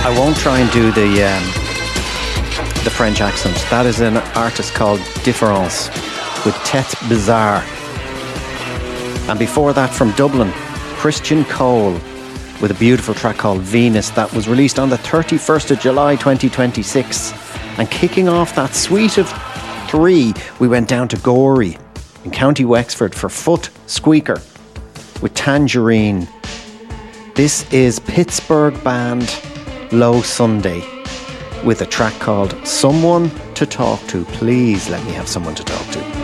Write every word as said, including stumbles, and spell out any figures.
I won't try and do the um, the French accent. That is an artist called Difference with Tête Bizarre. And before that, from Dublin, Christian Cole with a beautiful track called Venus that was released on the thirty-first of July twenty twenty-six. And kicking off that suite of three, we went down to Gorey in County Wexford for Foot Squeaker with Tangerine. This is Pittsburgh band Low Sunday with a track called Someone to Talk To. Please let me have someone to talk to.